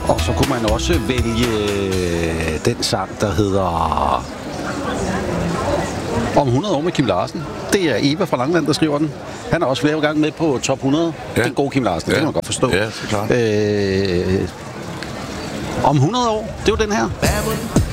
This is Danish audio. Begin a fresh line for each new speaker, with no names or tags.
Og så kunne man også vælge den sang, der hedder Om 100 år med Kim Larsen. Det er Eva fra Langland, der skriver den. Han er også flere gang med på top 100. Ja. Den gode Kim Larsen, det kan man godt forstå.
Ja, det er klart.
Om 100 år, det var den her.